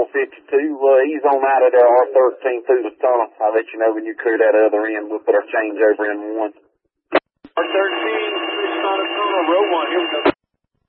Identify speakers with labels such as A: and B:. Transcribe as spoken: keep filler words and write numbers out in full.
A: fifty-two. Uh, he's on out of there, R thirteen through the tunnel. I'll let you know when you clear that other end. We'll put our change over in one.
B: R thirteen, six on the tunnel, row one. Here we go.